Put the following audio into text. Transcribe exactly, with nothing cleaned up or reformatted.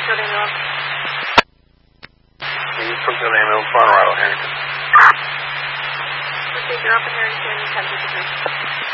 Springfield ambulance. East Springfield ambulance, Colorado, Harrington. Procedure up in Harrington, ten fifty-three.